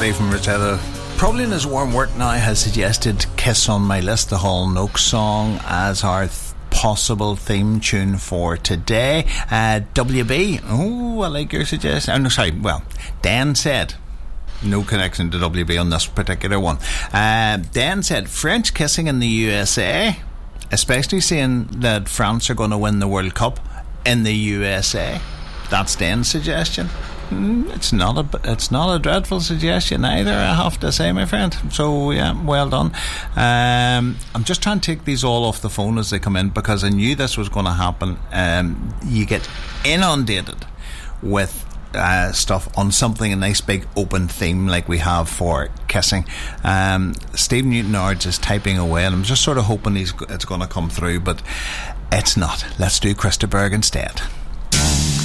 Bobby from Rosetta. Probably in his warm work now has suggested Kiss on My List, the Hall & Oates song, as our possible theme tune for today. WB, oh, I like your suggestion. Oh, no, sorry, well, Dan said, no connection to WB on this particular one. Dan said, French kissing in the USA, especially seeing that France are going to win the World Cup in the USA. That's Dan's suggestion. It's not a dreadful suggestion either, I have to say, my friend. So yeah, well done. I'm just trying to take these all off the phone as they come in, because I knew this was going to happen. You get inundated with stuff on something, a nice big open theme like we have for kissing. Steve Newton-Ards is typing away, and I'm just sort of hoping it's going to come through, but it's not. Let's do Christa Berg instead.